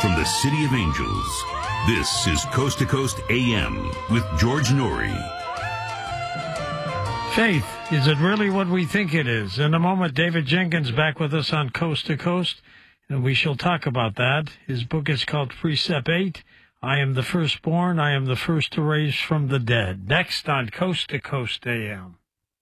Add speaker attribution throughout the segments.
Speaker 1: from the City of Angels, this is Coast to Coast AM with George Noory.
Speaker 2: Faith, is it really what we think it is? In a moment, David Jenkins back with us on Coast to Coast, and we shall talk about that. His book is called Precept 8, I Am the Firstborn, I Am the First to Raise from the Dead. Next on Coast to Coast AM.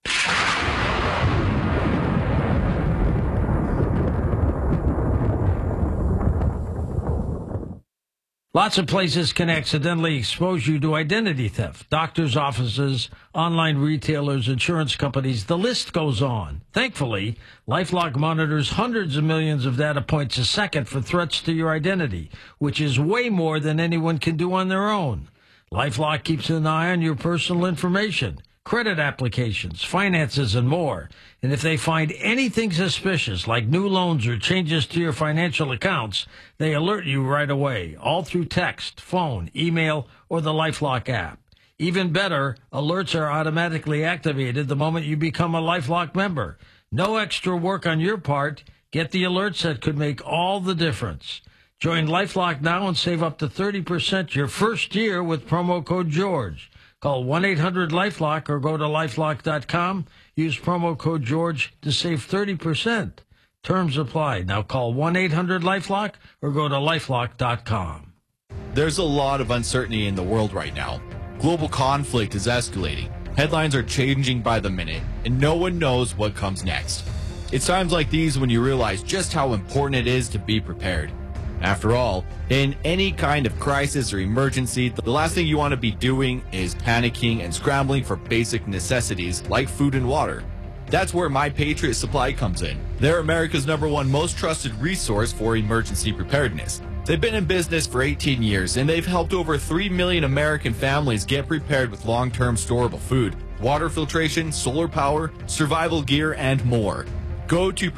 Speaker 2: Lots of places can accidentally expose you to identity theft. Doctors' offices, online retailers, insurance companies, the list goes on. Thankfully, LifeLock monitors hundreds of millions of data points a second for threats to your identity, which is way more than anyone can do on their own. LifeLock keeps an eye on your personal information, credit applications, finances, and more. And if they find anything suspicious, like new loans or changes to your financial accounts, they alert you right away, all through text, phone, email, or the LifeLock app. Even better, alerts are automatically activated the moment you become a LifeLock member. No extra work on your part. Get the alerts that could make all the difference. Join LifeLock now and save up to 30% your first year with promo code GEORGE. Call 1-800-LifeLock or go to lifelock.com. Use promo code GEORGE to save 30%. Terms apply. Now call 1-800-LifeLock or go to lifelock.com.
Speaker 3: There's a lot of uncertainty in the world right now. Global conflict is escalating. Headlines are changing by the minute, and no one knows what comes next. It's times like these when you realize just how important it is to be prepared. After all, in any kind of crisis or emergency, the last thing you want to be doing is panicking and scrambling for basic necessities like food and water. That's where My Patriot Supply comes in. They're America's #1 most trusted resource for emergency preparedness. They've been in business for 18 years, and they've helped over 3 million American families get prepared with long-term storable food, water filtration, solar power, survival gear, and more. Go to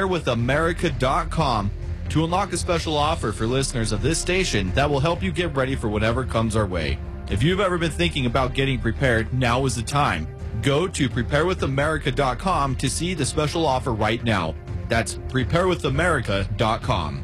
Speaker 3: preparewithamerica.com to unlock a special offer for listeners of this station that will help you get ready for whatever comes our way. If you've ever been thinking about getting prepared, now is the time. Go to preparewithamerica.com to see the special offer right now. That's preparewithamerica.com.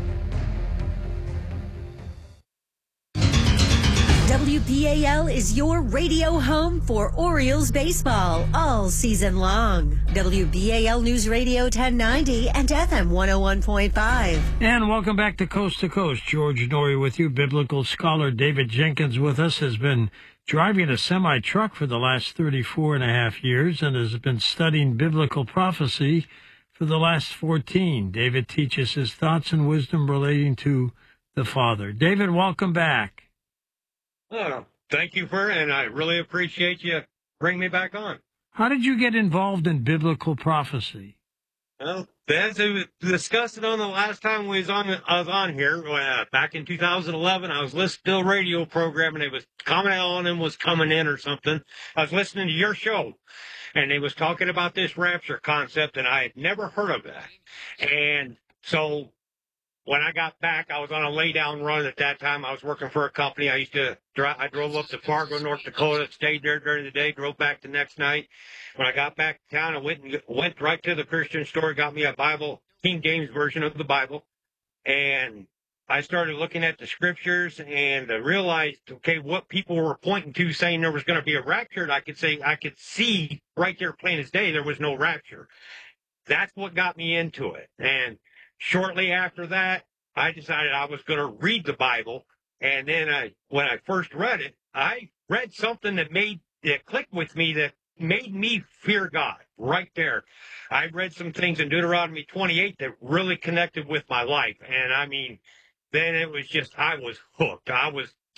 Speaker 4: WPAL is your radio home for Orioles baseball all season long. WPAL News Radio 1090 and FM 101.5.
Speaker 2: And welcome back to Coast. George Noory with you. Biblical scholar David Jenkins with us has been driving a semi-truck for the last 34 and a half years and has been studying biblical prophecy for the last 14. David teaches his thoughts and wisdom relating to the Father. David, welcome back.
Speaker 5: Oh, thank you, and I really appreciate you bringing me back on.
Speaker 2: How did you get involved in biblical prophecy?
Speaker 5: Well, as we discussed it on the last time I was on here, back in 2011, I was listening to a radio program, and it was coming on and was coming in or something. I was listening to your show, and they was talking about this rapture concept, and I had never heard of that. And so when I got back, I was on a lay-down run at that time. I was working for a company. I drove up to Fargo, North Dakota, stayed there during the day, drove back the next night. When I got back to town, I went right to the Christian store, got me a Bible, King James version of the Bible, and I started looking at the scriptures and realized, okay, what people were pointing to saying there was going to be a rapture. I could see right there plain as day there was no rapture. That's what got me into it. And shortly after that, I decided I was going to read the Bible. And then when I first read it, I read something that clicked with me, that made me fear God right there. I read some things in Deuteronomy 28 that really connected with my life. And I mean, then it was just, I was hooked. I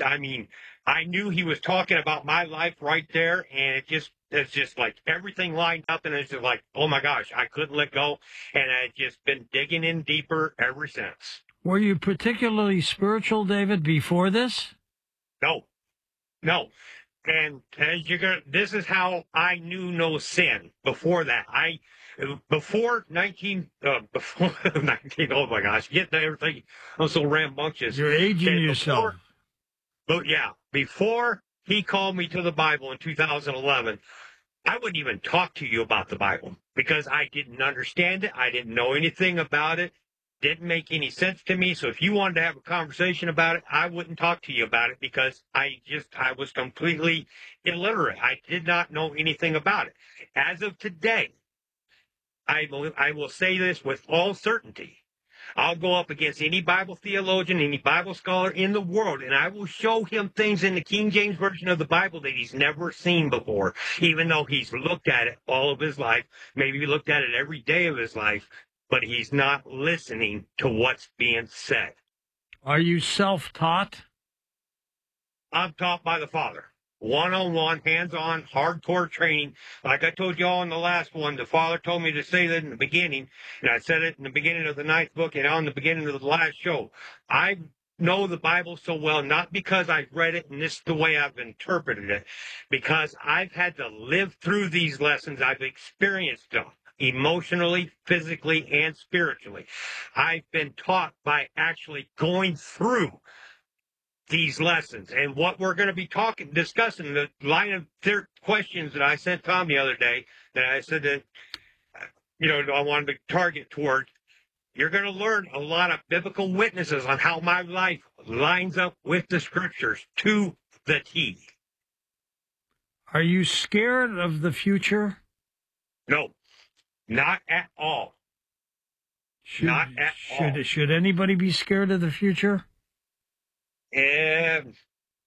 Speaker 5: knew he was talking about my life right there. And it's just like everything lined up, and it's just like, oh my gosh, I couldn't let go. And I've just been digging in deeper ever since.
Speaker 2: Were you particularly spiritual, David, before this?
Speaker 5: No. And this is how I knew no sin before that. Before 19, oh my gosh, getting everything, I'm so rambunctious.
Speaker 2: You're aging yourself.
Speaker 5: Before he called me to the Bible in 2011, I wouldn't even talk to you about the Bible because I didn't understand it. I didn't know anything about it. didn't make any sense to me. So if you wanted to have a conversation about it, I wouldn't talk to you about it because I was completely illiterate. I did not know anything about it. As of today, I will say this with all certainty. I'll go up against any Bible theologian, any Bible scholar in the world, and I will show him things in the King James Version of the Bible that he's never seen before, even though he's looked at it all of his life. Maybe he looked at it every day of his life, but he's not listening to what's being said.
Speaker 2: Are you self-taught?
Speaker 5: I'm taught by the Father. One-on-one, hands-on, hardcore training. Like I told you all in the last one, the Father told me to say that in the beginning, and I said it in the beginning of the 9th book and on the beginning of the last show. I know the Bible so well, not because I've read it and this is the way I've interpreted it, because I've had to live through these lessons. I've experienced them emotionally, physically, and spiritually. I've been taught by actually going through these lessons. And what we're going to be discussing, the line of questions that I sent Tom the other day, that I said that, I wanted to target toward, you're going to learn a lot of biblical witnesses on how my life lines up with the scriptures to the T.
Speaker 2: Are you scared of the future?
Speaker 5: No, not at all. Not at all.
Speaker 2: Should anybody be scared of the future?
Speaker 5: And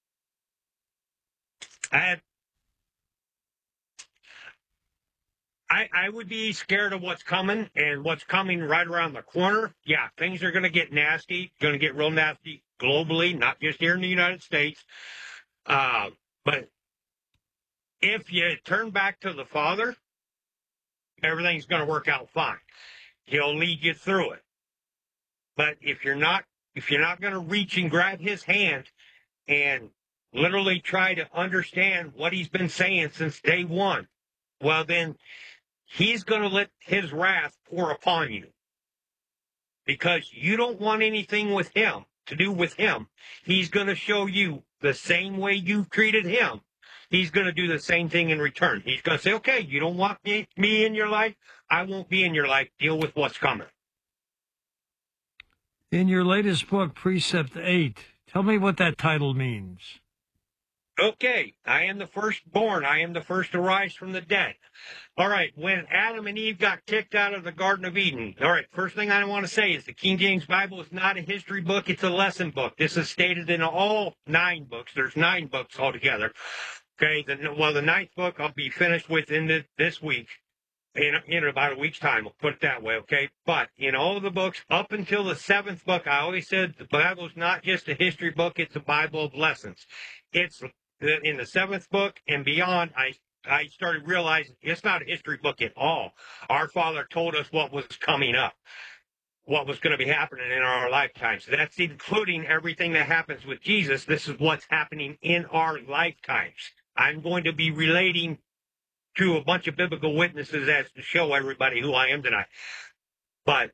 Speaker 5: I would be scared of what's coming, and what's coming right around the corner. Yeah, things are going to get nasty, going to get real nasty globally, not just here in the United States. But if you turn back to the Father, everything's going to work out fine. He'll lead you through it. But if you're not going to reach and grab his hand and literally try to understand what he's been saying since day one, well, then he's going to let his wrath pour upon you because you don't want anything with him to do with him. He's going to show you the same way you've treated him. He's going to do the same thing in return. He's going to say, okay, you don't want me in your life. I won't be in your life. Deal with what's coming.
Speaker 2: In your latest book, Precept 8, tell me what that title means.
Speaker 5: Okay, I am the firstborn. I am the first to rise from the dead. All right, when Adam and Eve got kicked out of the Garden of Eden, all right, first thing I want to say is the King James Bible is not a history book. It's a lesson book. This is stated in all 9 books. There's 9 books altogether. Okay, the 9th book I'll be finished with this week. In about a week's time, we'll put it that way, okay? But in all of the books, up until the 7th book, I always said the Bible is not just a history book, it's a Bible of lessons. It's in the 7th book and beyond, I started realizing it's not a history book at all. Our Father told us what was coming up, what was going to be happening in our lifetimes. So that's including everything that happens with Jesus. This is what's happening in our lifetimes. I'm going to be relating to a bunch of biblical witnesses as to show everybody who I am tonight. But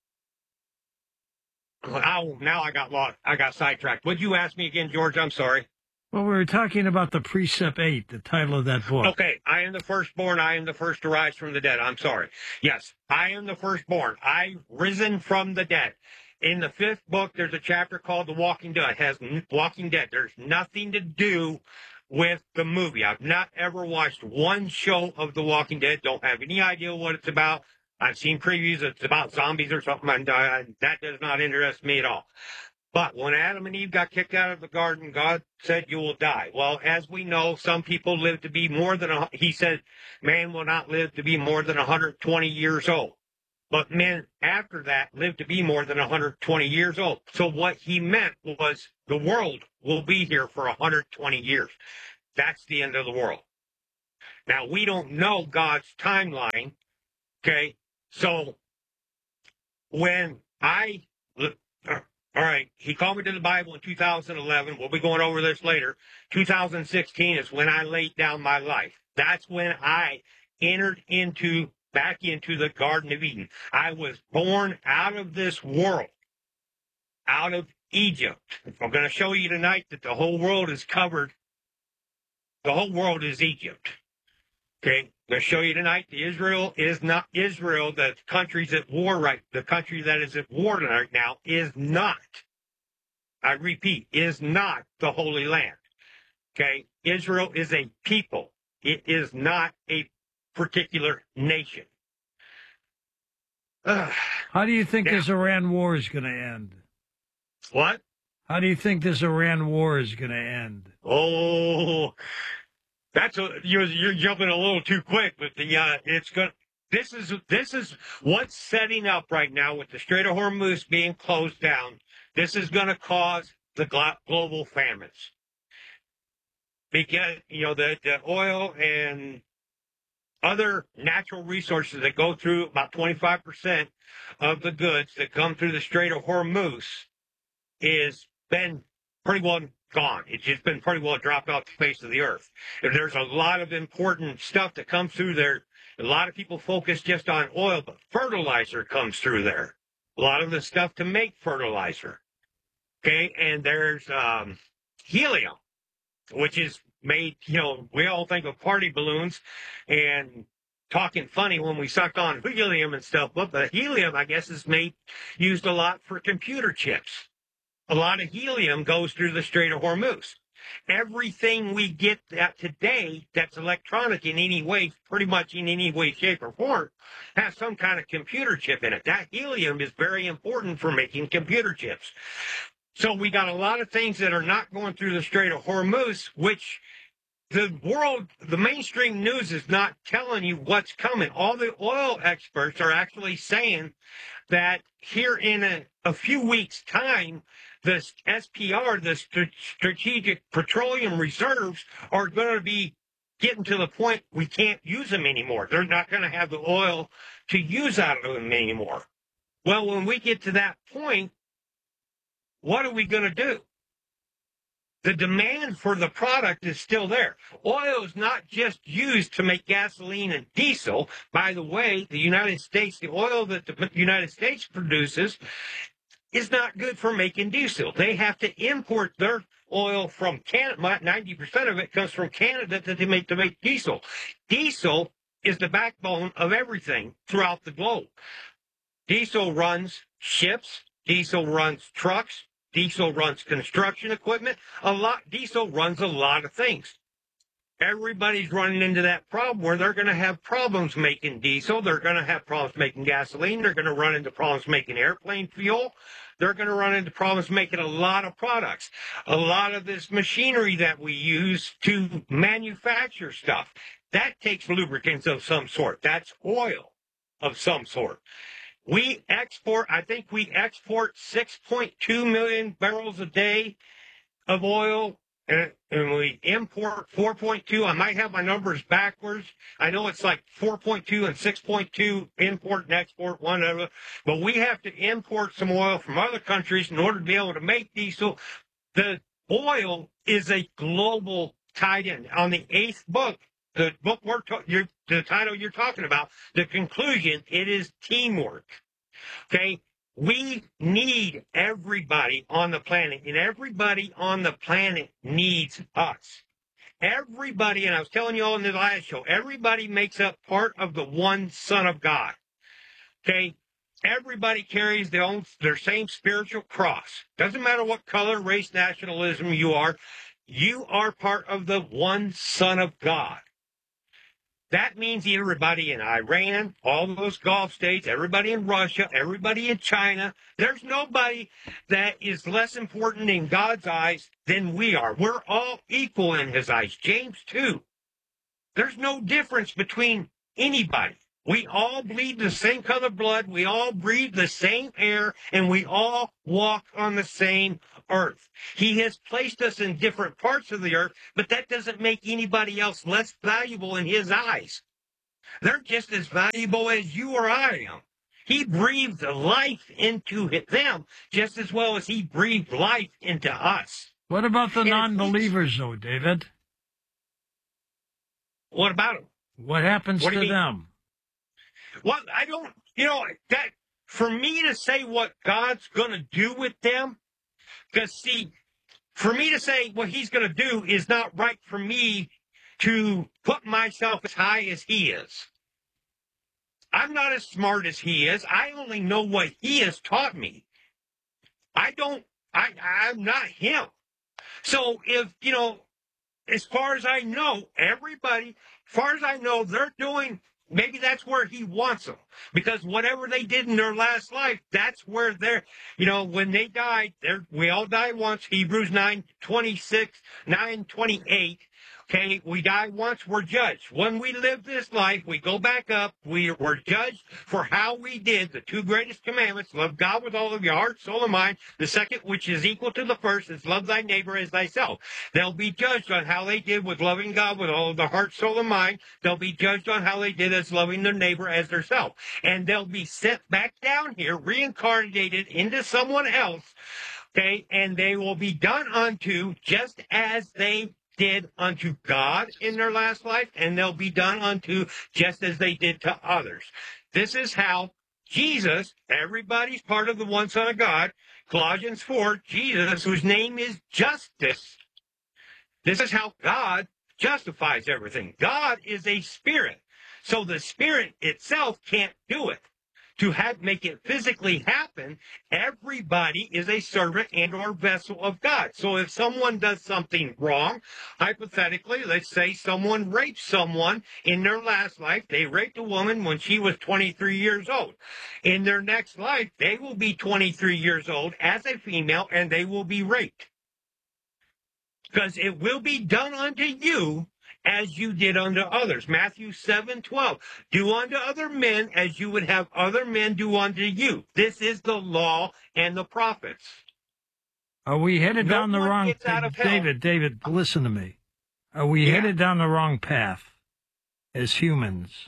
Speaker 5: now I got lost. I got sidetracked. Would you ask me again, George? I'm sorry.
Speaker 2: Well, we were talking about the Precept 8, the title of that book.
Speaker 5: Okay, I am the firstborn. I am the first to rise from the dead. I'm sorry. Yes, I am the firstborn. I've risen from the dead. In the 5th book, there's a chapter called The Walking Dead. It has Walking Dead. There's nothing to do with the movie. I've not ever watched one show of The Walking Dead. Don't have any idea what it's about. I've seen previews. It's about zombies or something, and that does not interest me at all. But when Adam and Eve got kicked out of the garden, God said, you will die. Well, as we know, some people live to be more than, he said, man will not live to be more than 120 years old. But men after that live to be more than 120 years old. So what he meant was the world will be here for 120 years. That's the end of the world. Now, we don't know God's timeline, okay? So when all right, he called me to the Bible in 2011. We'll be going over this later. 2016 is when I laid down my life. That's when I entered back into the Garden of Eden. I was born out of this world, out of Egypt. I'm going to show you tonight that the whole world is covered. The whole world is Egypt. Okay? going to show you tonight. Israel is not Israel. The country's at war the country that is at war right now is not. I repeat, is not the Holy Land. Okay, Israel is a people. It is not a particular nation.
Speaker 2: How do you think this Iran war is going to end?
Speaker 5: What?
Speaker 2: How do you think this Iran war is going to end?
Speaker 5: Oh, you're jumping a little too quick, but it's going. This is what's setting up right now with the Strait of Hormuz being closed down. This is going to cause the global famines because the oil and other natural resources that go through about 25% of the goods that come through the Strait of Hormuz is been pretty well gone. It's just been pretty well dropped off the face of the earth. There's a lot of important stuff that comes through there. A lot of people focus just on oil, but fertilizer comes through there. A lot of the stuff to make fertilizer. Okay, and there's helium, which is made, we all think of party balloons and talking funny when we suck on helium and stuff, but the helium, I guess, is used a lot for computer chips. A lot of helium goes through the Strait of Hormuz. Everything we get today that's electronic in any way, pretty much in any way, shape, or form, has some kind of computer chip in it. That helium is very important for making computer chips. So we got a lot of things that are not going through the Strait of Hormuz, which the mainstream news is not telling you what's coming. All the oil experts are actually saying that here in a few weeks' time, the SPR, the Strategic Petroleum Reserves, are going to be getting to the point we can't use them anymore. They're not going to have the oil to use out of them anymore. Well, when we get to that point, what are we going to do? The demand for the product is still there. Oil is not just used to make gasoline and diesel. By the way, the United States, the oil that the United States produces is not good for making diesel. They have to import their oil from Canada. 90% of it comes from Canada that they make to make diesel. Diesel is the backbone of everything throughout the globe. Diesel runs ships. Diesel runs trucks. Diesel runs construction equipment. Diesel runs a lot of things. Everybody's running into that problem where they're going to have problems making diesel. They're going to have problems making gasoline. They're going to run into problems making airplane fuel. They're going to run into problems making a lot of products. A lot of this machinery that we use to manufacture stuff, that takes lubricants of some sort. That's oil of some sort. I think we export 6.2 million barrels a day of oil, and we import 4.2. I might have my numbers backwards. I know it's like 4.2 and 6.2 import and export, whatever. But we have to import some oil from other countries in order to be able to make diesel. The oil is a global tied in. On the 8th book, the book the title you're talking about, the conclusion, it is teamwork. Okay? We need everybody on the planet, and everybody on the planet needs us. Everybody, and I was telling you all in the last show, everybody makes up part of the one Son of God. Okay? Everybody carries their same spiritual cross. Doesn't matter what color, race, nationalism you are part of the one Son of God. That means everybody in Iran, all those Gulf states, everybody in Russia, everybody in China. There's nobody that is less important in God's eyes than we are. We're all equal in his eyes. James 2. There's no difference between anybody. We all bleed the same color blood. We all breathe the same air, and we all walk on the same earth. He has placed us in different parts of the earth, but that doesn't make anybody else less valuable in his eyes. They're just as valuable as you or I am. He breathed life into them just as well as he breathed life into us.
Speaker 2: What about the non-believers, though, David?
Speaker 5: What about them?
Speaker 2: What happens to them?
Speaker 5: Well, I don't, that for me to say what God's going to do with them, because see, for me to say what he's going to do is not right for me to put myself as high as he is. I'm not as smart as he is. I only know what he has taught me. I'm not him. So if, as far as I know, everybody, as far as I know, they're doing, maybe that's where he wants them. Because whatever they did in their last life, that's where they're, when they died, we all die once, Hebrews 9:26, 9:28. Okay, we die once, we're judged. When we live this life, we go back up, we're judged for how we did the two greatest commandments, love God with all of your heart, soul, and mind. The second, which is equal to the first, is love thy neighbor as thyself. They'll be judged on how they did with loving God with all of their heart, soul, and mind. They'll be judged on how they did as loving their neighbor as theirself. And they'll be sent back down here, reincarnated into someone else, okay, and they will be done unto just as they did unto God in their last life, and they'll be done unto just as they did to others. This is how Jesus, everybody's part of the one Son of God, Colossians 4, Jesus, whose name is justice. This is how God justifies everything. God is a spirit, so the spirit itself can't do it. To make it physically happen, everybody is a servant and or vessel of God. So if someone does something wrong, hypothetically, let's say someone rapes someone in their last life. They raped a woman when she was 23 years old. In their next life, they will be 23 years old as a female, and they will be raped. Because it will be done unto you as you did unto others. Matthew 7:12. Do unto other men as you would have other men do unto you. This is the law and the prophets.
Speaker 2: Are we headed down the wrong path? David, listen to me. Are we headed down the wrong path as humans?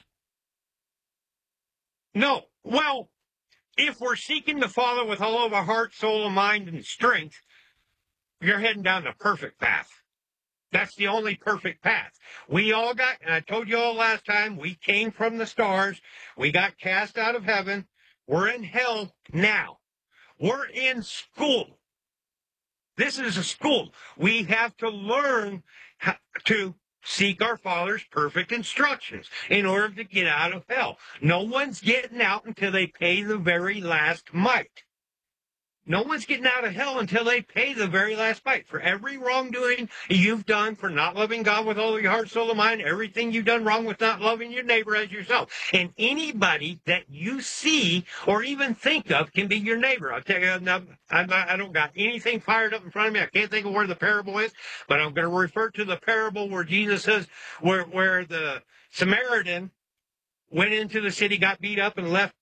Speaker 5: No. Well, if we're seeking the Father with all of our heart, soul, and mind, and strength, you're heading down the perfect path. That's the only perfect path. We all got, and I told you all last time, we came from the stars. We got cast out of heaven. We're in hell now. We're in school. This is a school. We have to learn how to seek our Father's perfect instructions in order to get out of hell. No one's getting out until they pay the very last mite. No one's getting out of hell until they pay the very last bite. For every wrongdoing you've done for not loving God with all of your heart, soul, and mind, everything you've done wrong with not loving your neighbor as yourself. And anybody that you see or even think of can be your neighbor. I'll tell you, I don't got anything fired up in front of me. I can't think of where the parable is, but I'm going to refer to the parable where Jesus says, where the Samaritan went into the city, got beat up, and left.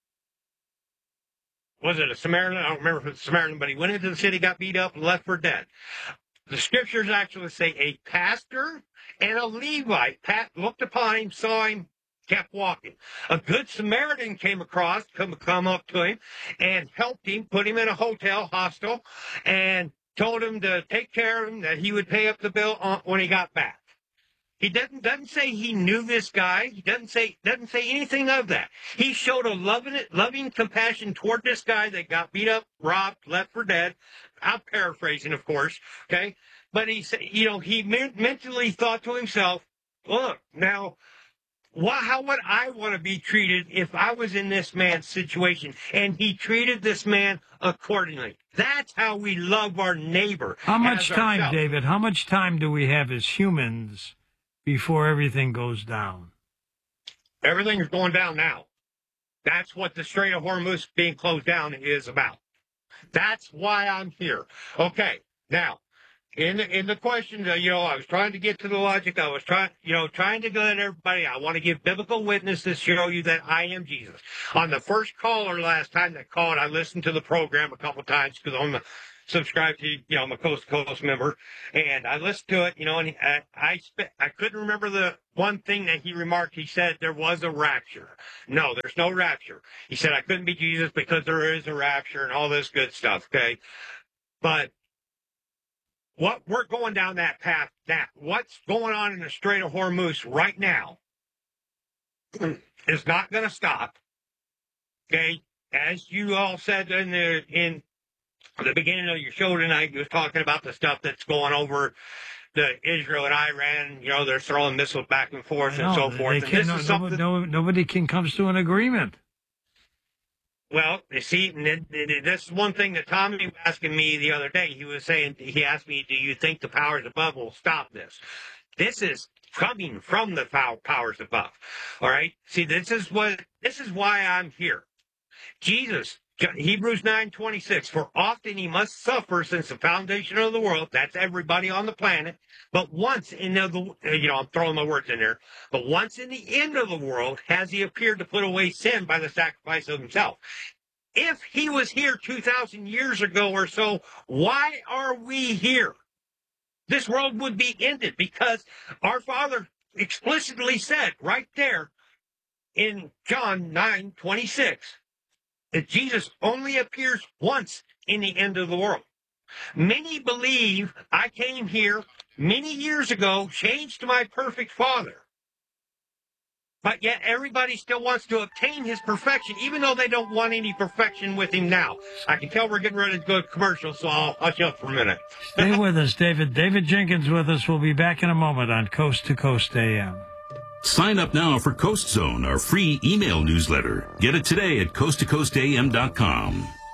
Speaker 5: Was it a Samaritan? I don't remember if it was a Samaritan, but he went into the city, got beat up, and left for dead. The scriptures actually say a pastor and a Levite looked upon him, saw him, kept walking. A good Samaritan came across, come up to him, and helped him, put him in a hostel, and told him to take care of him, that he would pay up the bill when he got back. He doesn't say he knew this guy. He doesn't say anything of that. He showed a loving compassion toward this guy that got beat up, robbed, left for dead. I'm paraphrasing, of course, okay? But he said, he mentally thought to himself, look, now, how would I want to be treated if I was in this man's situation? And he treated this man accordingly. That's how we love our neighbor.
Speaker 2: How much time, David? How much time do we have as humans before everything goes down?
Speaker 5: Everything's going down now. That's what the Strait of Hormuz being closed down is about. That's why I'm here. Okay, now, in the question, I was trying to get to the logic. I was trying to let everybody, I want to give biblical witness to show you that I am Jesus. On the first caller last time that called, I listened to the program a couple times because I'm subscribed to, I'm a Coast to Coast member, and I listened to it, and I couldn't remember the one thing that he remarked. He said there was a rapture. No, there's no rapture. He said I couldn't be Jesus because there is a rapture and all this good stuff, okay? But we're going down that path now. What's going on in the Strait of Hormuz right now is not going to stop, okay? As you all said in the beginning of your show tonight, you was talking about the stuff that's going over the Israel and Iran, they're throwing missiles back and forth and so forth. And this is something.
Speaker 2: Nobody can come to an agreement.
Speaker 5: Well, you see, this is one thing that Tommy was asking me the other day. He asked me, do you think the powers above will stop this? This is coming from the powers above. All right? See, this is why I'm here. Jesus, Hebrews 9:26, for often he must suffer since the foundation of the world. That's everybody on the planet. But once I'm throwing my words in there. But once in the end of the world has he appeared to put away sin by the sacrifice of himself. If he was here 2,000 years ago or so, why are we here? This world would be ended because our Father explicitly said right there in John 9:26 that Jesus only appears once in the end of the world. Many believe I came here many years ago, changed to my perfect Father. But yet everybody still wants to obtain his perfection, even though they don't want any perfection with him now. I can tell we're getting ready to go to commercial, so I'll hush up for a minute.
Speaker 2: Stay with us, David. David Jenkins with us. We'll be back in a moment on Coast to Coast AM.
Speaker 1: Sign up now for Coast Zone, our free email newsletter. Get it today at coasttocoastam.com.